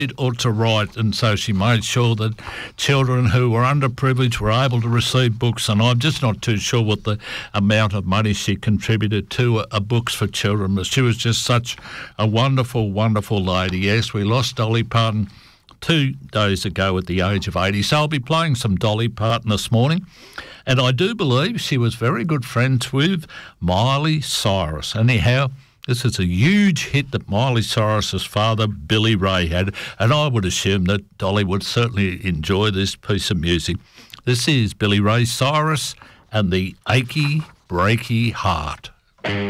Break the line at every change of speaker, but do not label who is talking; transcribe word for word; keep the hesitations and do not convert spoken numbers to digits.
or to write, and so she made sure that children who were underprivileged were able to receive books, and I'm just not too sure what the amount of money she contributed to a, a Books for Children, but she was just such a wonderful, wonderful lady. Yes, we lost Dolly Parton two days ago at the age of eighty, so I'll be playing some Dolly Parton this morning, and I do believe she was very good friends with Miley Cyrus. Anyhow, this is a huge hit that Miley Cyrus's father, Billy Ray, had, and I would assume that Dolly would certainly enjoy this piece of music. This is Billy Ray Cyrus and the Achy Breaky Heart.